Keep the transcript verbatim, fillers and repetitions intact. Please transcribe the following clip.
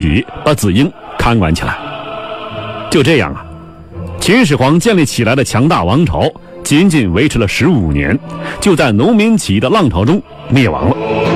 举把子婴看管起来。就这样啊，秦始皇建立起来的强大王朝仅仅维持了十五年，就在农民起义的浪潮中灭亡了。